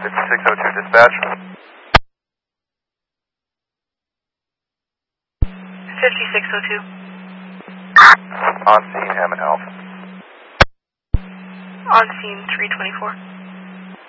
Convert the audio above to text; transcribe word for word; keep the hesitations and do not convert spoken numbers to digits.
fifty-six oh two dispatch. fifty-six oh two. On scene, Hammond Health. On scene, three twenty-four.